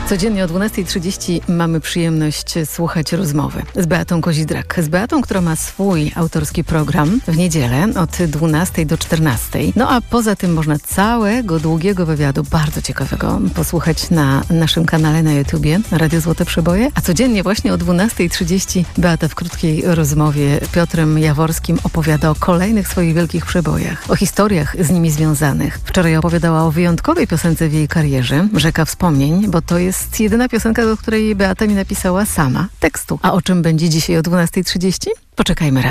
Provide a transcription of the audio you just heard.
Codziennie o 12:30 mamy przyjemność słuchać rozmowy z Beatą Kozidrak. Z Beatą, która ma swój autorski program w niedzielę od 12 do 14. No a poza tym można całego długiego wywiadu, bardzo ciekawego, posłuchać na naszym kanale na YouTubie Radio Złote Przeboje. A codziennie właśnie o 12:30 Beata w krótkiej rozmowie z Piotrem Jaworskim opowiada o kolejnych swoich wielkich przebojach, o historiach z nimi związanych. Wczoraj opowiadała o wyjątkowej piosence w jej karierze, Rzeka Wspomnień, bo to jest jedyna piosenka, do której Beata mi napisała sama tekstu. A o czym będzie dzisiaj o 12:30? Poczekajmy raz.